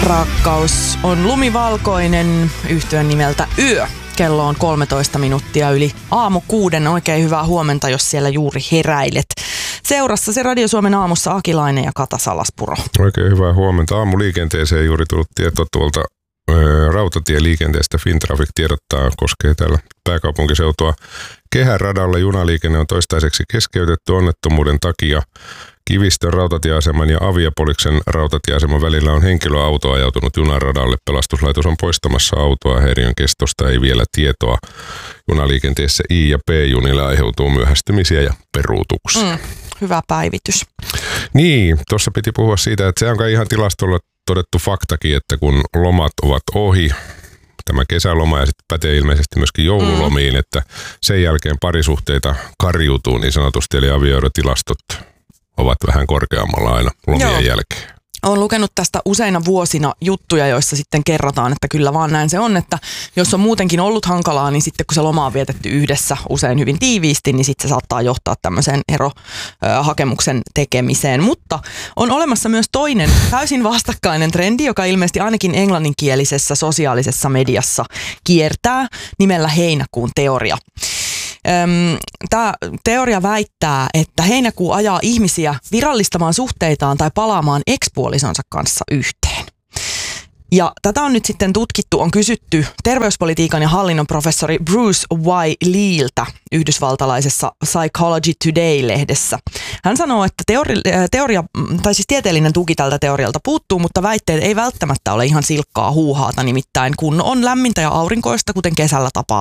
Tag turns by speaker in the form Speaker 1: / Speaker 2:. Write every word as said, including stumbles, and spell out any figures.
Speaker 1: Rakkaus on lumivalkoinen, yhtyön nimeltä Yö. Kello on kolmetoista minuuttia yli aamu kuuden. Oikein hyvää huomenta, jos siellä juuri heräilet. Seurassa se Radio Suomen aamussa Akilainen ja Kata Salaspuro.
Speaker 2: Oikein hyvää huomenta. Aamuliikenteeseen juuri tullut tieto tuolta ö, rautatieliikenteestä. Fintraffic tiedottaa, koskee täällä pääkaupunkiseutua. Kehäradalla junaliikenne on toistaiseksi keskeytetty onnettomuuden takia. Kivistön rautatieaseman ja Aviapoliksen rautatieaseman välillä on henkilöauto ajautunut junaradalle. Pelastuslaitos on poistamassa autoa. Häiriön kestosta ei vielä tietoa. Junaliikenteessä I- ja P-junille aiheutuu myöhästymisiä ja peruutuksia. Mm,
Speaker 1: hyvä päivitys.
Speaker 2: Niin, tuossa piti puhua siitä, että se on kai ihan tilastolla todettu faktakin, että kun lomat ovat ohi, tämä kesäloma ja sitten pätee ilmeisesti myöskin joululomiin, mm. että sen jälkeen parisuhteita karjuutuu niin sanotusti, eli avioerotilastot ovat vähän korkeammalla aina lomien Joo. jälkeen.
Speaker 1: Olen lukenut tästä useina vuosina juttuja, joissa sitten kerrotaan, että kyllä vaan näin se on, että jos on muutenkin ollut hankalaa, niin sitten kun se loma on vietetty yhdessä usein hyvin tiiviisti, niin sitten se saattaa johtaa tämmöiseen erohakemuksen tekemiseen. Mutta on olemassa myös toinen täysin vastakkainen trendi, joka ilmeisesti ainakin englanninkielisessä sosiaalisessa mediassa kiertää nimellä heinäkuun teoria. Tämä teoria väittää, että heinäkuu ajaa ihmisiä virallistamaan suhteitaan tai palaamaan ekspuolisonsa kanssa yhteen. Ja tätä on nyt sitten tutkittu, on kysytty terveyspolitiikan ja hallinnon professori Bruce Y. Leeltä yhdysvaltalaisessa Psychology Today-lehdessä. Hän sanoo, että teori, teoria, tai siis tieteellinen tuki tältä teorialta puuttuu, mutta väitteet ei välttämättä ole ihan silkkaa huuhaata, nimittäin kun on lämmintä ja aurinkoista, kuten kesällä tapaa